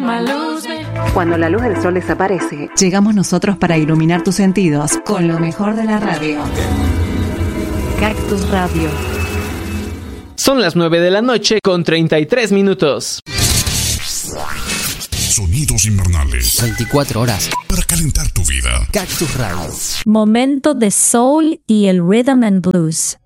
Cuando la luz del sol desaparece, llegamos nosotros para iluminar tus sentidos con lo mejor de la radio. Cactus Radio. Son las 9 de la noche con 33 minutos. Sonidos invernales. 24 horas. Para calentar tu vida. Cactus Radio. Momento de soul y el rhythm and blues.